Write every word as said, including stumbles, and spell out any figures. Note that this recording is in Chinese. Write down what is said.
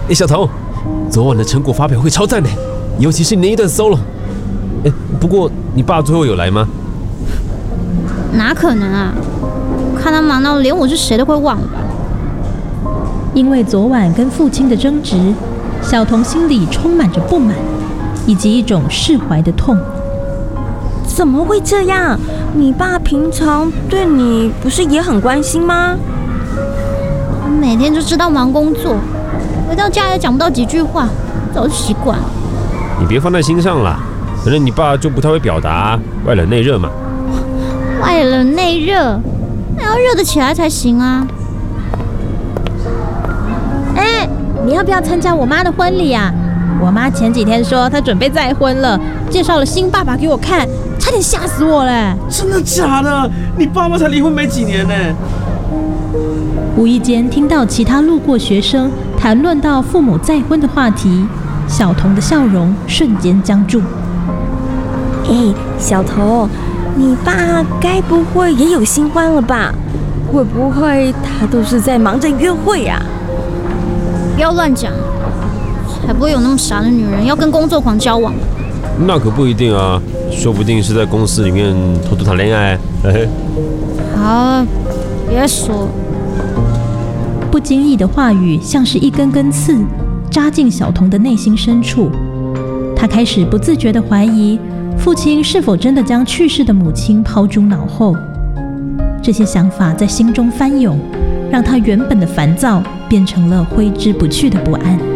哎，小童，昨晚的成果发表会超赞的，尤其是你那一段 solo。哎，不过你爸最后有来吗？ 哪可能啊！看他忙到连我是谁都快忘了吧。 因为昨晚跟父亲的争执，小童心里充满着不满，以及一种释怀的痛。 怎么会这样？你爸平常对你不是也很关心吗？ 每天就知道忙工作，回到家也讲不到几句话，早就习惯了。 你别放在心上啦，反正你爸就不太会表达，外冷内热嘛。 外冷内热，那要热得起来才行啊！ 哎，你要不要参加我妈的婚礼啊？我妈前几天说她准备再婚了，介绍了新爸爸给我看，差点吓死我了。 真的假的？你爸妈才离婚没几年呢。 无意间听到其他路过学生谈论到父母再婚的话题，小童的笑容瞬间僵住。 哎，小童，你爸该不会也有新欢了吧？会不会他都是在忙着约会啊？ 不要乱讲，才不会有那么傻的女人要跟工作狂交往。 那可不一定啊，说不定是在公司里面偷偷谈恋爱。嘿嘿。 好，别说。 不经意的话语像是一根根刺，扎进小童的内心深处。他开始不自觉地怀疑，父亲是否真的将去世的母亲抛诸脑后。这些想法在心中翻涌，让他原本的烦躁变成了挥之不去的不安。